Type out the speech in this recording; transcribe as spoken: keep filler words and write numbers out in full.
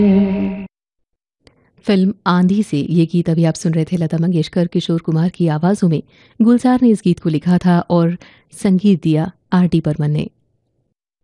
Film आंधी से ये गीत अभी आप सुन रहे थे लता मंगेशकर, किशोर कुमार की आवाज़ों में। गुलजार ने इस गीत को लिखा था और संगीत दिया आर डी बर्मन ने।